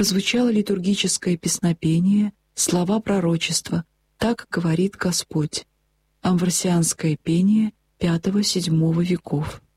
прозвучало литургическое песнопение, слова пророчества «Так говорит Господь». Амвросианское пение V-VII веков.